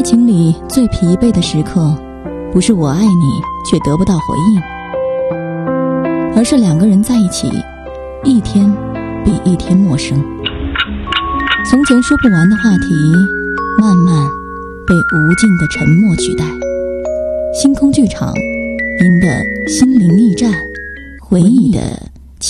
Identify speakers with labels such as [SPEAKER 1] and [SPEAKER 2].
[SPEAKER 1] 爱情里最疲惫的时刻，不是我爱你却得不到回应，而是两个人在一起，一天比一天陌生。从前说不完的话题，慢慢被无尽的沉默取代。星空剧场，您的心灵驿站，回忆的